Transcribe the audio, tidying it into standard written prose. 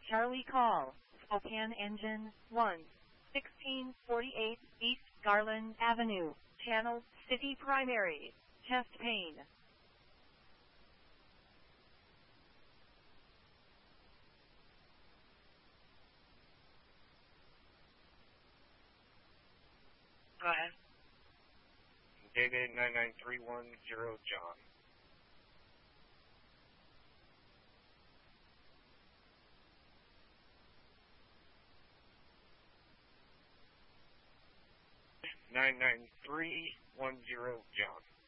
Charlie call, Spokane Engine 1, 1648 East Garland Avenue, Channel City Primary, chest pain. Go ahead. David 99310 John. Nine 99310 John.